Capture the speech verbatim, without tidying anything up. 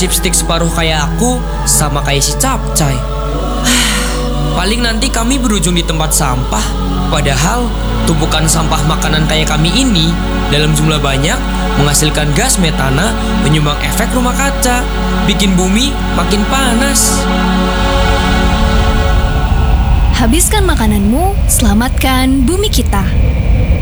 nasib stik separuh kayak aku sama kayak si Capcay. Paling nanti kami berujung di tempat sampah. Padahal tumpukan sampah makanan kayak kami ini dalam jumlah banyak menghasilkan gas metana, menyumbang efek rumah kaca, bikin bumi makin panas. Habiskan makananmu, selamatkan bumi kita.